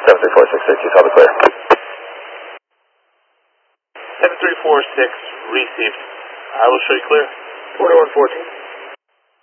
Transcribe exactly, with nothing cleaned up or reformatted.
seven three four six six, you call the clear. seven three four six, received. I will show you clear. forty-one fourteen.